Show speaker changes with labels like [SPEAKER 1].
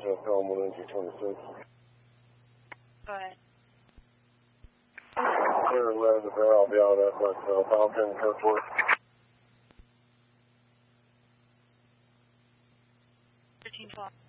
[SPEAKER 1] film 1NG26.
[SPEAKER 2] Go ahead.
[SPEAKER 1] Clear 11 there, I'll be out at that Falcon Airport.
[SPEAKER 2] 1312.